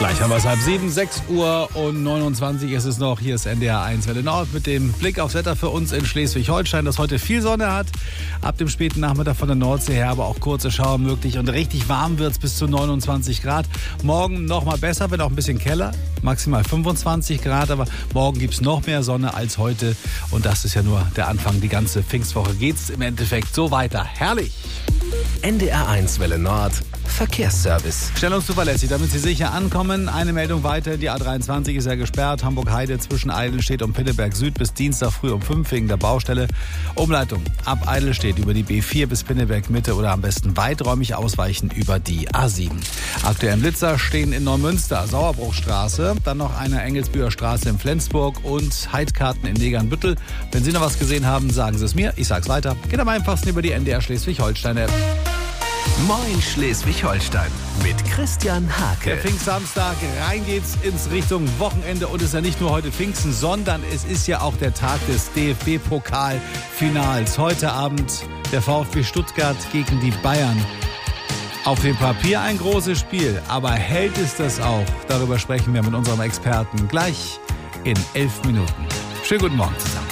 Gleich haben wir es 6:30 Uhr und 29 ist es noch. Hier ist NDR 1 Welle Nord mit dem Blick aufs Wetter für uns in Schleswig-Holstein, das heute viel Sonne hat. Ab dem späten Nachmittag von der Nordsee her aber auch kurze Schauer möglich und richtig warm wird es bis zu 29 Grad. Morgen noch mal besser, wenn auch ein bisschen keller, maximal 25 Grad, aber morgen gibt es noch mehr Sonne als heute und das ist ja nur der Anfang. Die ganze Pfingstwoche geht es im Endeffekt so weiter. Herrlich! NDR 1 Welle Nord Verkehrsservice. Stellungszuverlässig, damit Sie sicher ankommen. Eine Meldung weiter, die A23 ist ja gesperrt. Hamburg-Heide zwischen Eidelstedt und Pinneberg Süd bis Dienstag früh um 5 wegen der Baustelle. Umleitung ab Eidelstedt über die B4 bis Pinneberg Mitte oder am besten weiträumig ausweichen über die A7. Aktuell im Blitzer stehen in Neumünster, Sauerbruchstraße, dann noch eine Engelsbüher Straße in Flensburg und Heidkarten in Negernbüttel. Wenn Sie noch was gesehen haben, sagen Sie es mir. Ich sag's weiter. Geht am einfachsten über die NDR Schleswig-Holstein-App. Moin Schleswig-Holstein mit Christian Hake. Der Pfingstsamstag, rein geht's ins Richtung Wochenende und es ist ja nicht nur heute Pfingsten, sondern es ist ja auch der Tag des DFB-Pokal-Finals. Heute Abend der VfB Stuttgart gegen die Bayern. Auf dem Papier ein großes Spiel, aber hält es das auch? Darüber sprechen wir mit unserem Experten gleich in 11 Minuten. Schönen guten Morgen zusammen.